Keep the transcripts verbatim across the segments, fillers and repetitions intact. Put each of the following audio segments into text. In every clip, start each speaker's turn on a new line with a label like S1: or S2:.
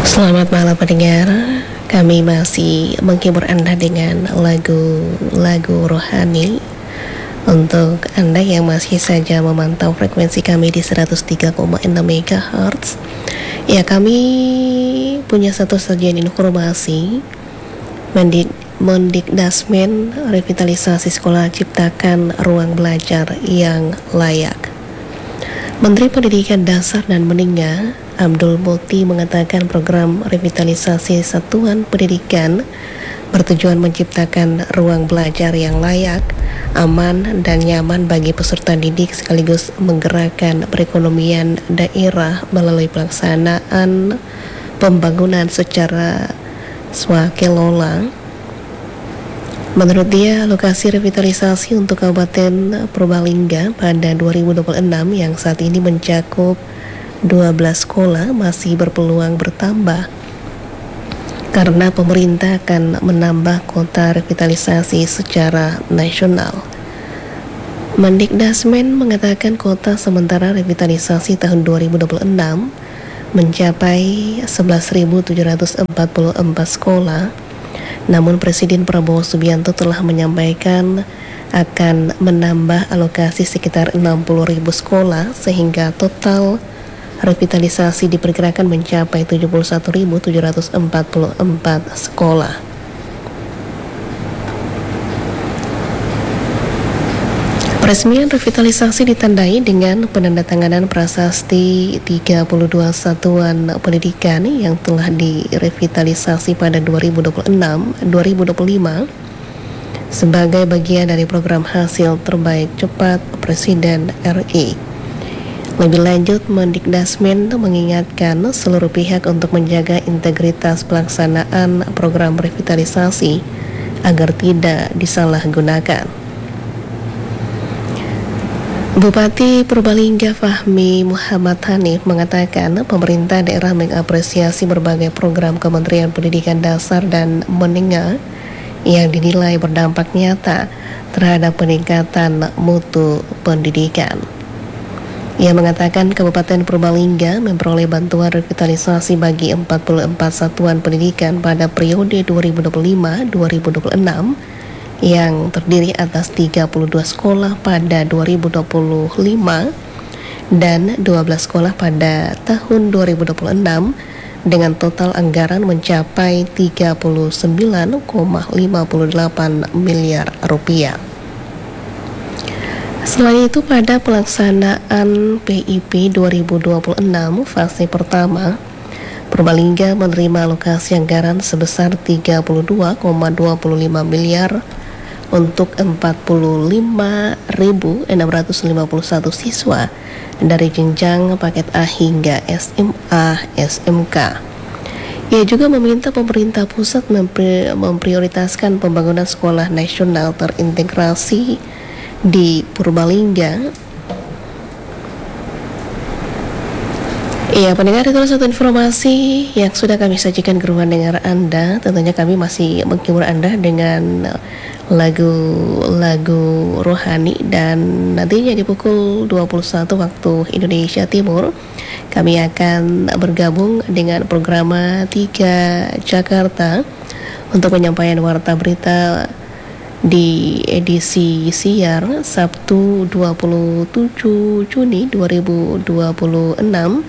S1: Selamat malam pendengar. Kami masih menghibur Anda dengan lagu-lagu rohani. Untuk Anda yang masih saja memantau frekuensi kami di seratus tiga koma enam megahertz, ya, kami punya satu sajian informasi. Mendik Mendikdasmen revitalisasi sekolah ciptakan ruang belajar yang layak. Menteri Pendidikan Dasar dan Menengah Abdul Muti mengatakan program revitalisasi satuan pendidikan bertujuan menciptakan ruang belajar yang layak, aman, dan nyaman bagi peserta didik sekaligus menggerakkan perekonomian daerah melalui pelaksanaan pembangunan secara swakelola. Menurut dia, lokasi revitalisasi untuk Kabupaten Purbalingga pada dua ribu dua puluh enam yang saat ini mencakup dua belas sekolah masih berpeluang bertambah karena pemerintah akan menambah kuota revitalisasi secara nasional. Mendikdasmen mengatakan kuota sementara revitalisasi tahun dua ribu dua puluh enam mencapai sebelas ribu tujuh ratus empat puluh empat sekolah. Namun Presiden Prabowo Subianto telah menyampaikan akan menambah alokasi sekitar enam puluh ribu sekolah sehingga total revitalisasi diperkirakan mencapai tujuh puluh satu ribu tujuh ratus empat puluh empat sekolah. Peresmian revitalisasi ditandai dengan penandatanganan prasasti tiga puluh dua satuan pendidikan yang telah direvitalisasi pada dua ribu dua puluh enam sampai dua ribu dua puluh lima sebagai bagian dari program hasil terbaik cepat Presiden R I. Lebih lanjut, Mendikdasmen mengingatkan seluruh pihak untuk menjaga integritas pelaksanaan program revitalisasi agar tidak disalahgunakan. Bupati Purbalingga Fahmi Muhammad Hanif mengatakan pemerintah daerah mengapresiasi berbagai program Kementerian Pendidikan Dasar dan Menengah yang dinilai berdampak nyata terhadap peningkatan mutu pendidikan. Ia mengatakan Kabupaten Purbalingga memperoleh bantuan revitalisasi bagi empat puluh empat satuan pendidikan pada periode dua ribu dua puluh lima sampai dua ribu dua puluh enam yang terdiri atas tiga puluh dua sekolah pada dua ribu dua puluh lima dan dua belas sekolah pada tahun dua ribu dua puluh enam dengan total anggaran mencapai tiga puluh sembilan koma lima delapan miliar rupiah. Selain itu, pada pelaksanaan P I P dua ribu dua puluh enam fase pertama, Purbalingga menerima alokasi anggaran sebesar tiga puluh dua koma dua lima miliar untuk empat puluh lima ribu enam ratus lima puluh satu siswa dari jenjang paket A hingga S M A S M K. Ia juga meminta pemerintah pusat mempri- memprioritaskan pembangunan sekolah nasional terintegrasi di Purbalingga. Ya, pendengar, itu satu informasi yang sudah kami sajikan ke ruang dengar Anda. Tentunya kami masih menghibur Anda dengan lagu-lagu rohani, dan nantinya di pukul dua puluh satu waktu Indonesia Timur kami akan bergabung dengan program tiga Jakarta untuk penyampaian warta berita di edisi siar Sabtu dua puluh tujuh Juni dua ribu dua puluh enam,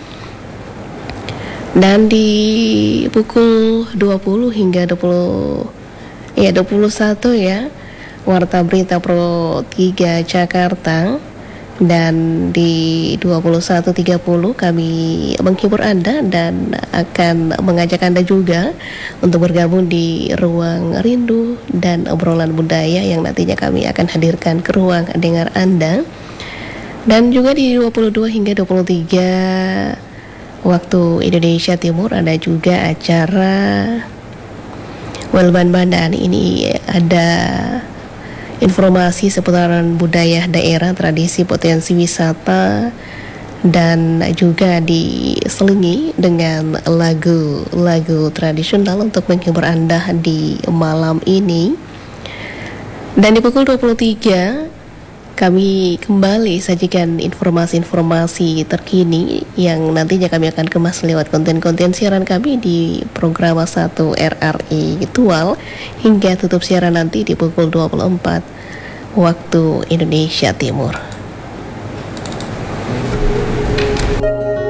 S1: dan di pukul dua puluh hingga dua puluh ya dua puluh satu ya warta berita Pro tiga Jakarta, dan di dua puluh satu tiga puluh kami menghibur Anda dan akan mengajak Anda juga untuk bergabung di ruang rindu dan obrolan budaya yang nantinya kami akan hadirkan ke ruang dengar Anda. Dan juga di dua puluh dua hingga dua puluh tiga waktu Indonesia Timur ada juga acara Welban Badan. Ini ada informasi seputaran budaya daerah, tradisi, potensi wisata, dan juga diselingi dengan lagu-lagu tradisional untuk menghibur Anda di malam ini. Dan di pukul dua puluh tiga kami kembali sajikan informasi-informasi terkini yang nantinya kami akan kemas lewat konten-konten siaran kami di program satu R R I Tual hingga tutup siaran nanti di pukul dua puluh empat waktu Indonesia Timur.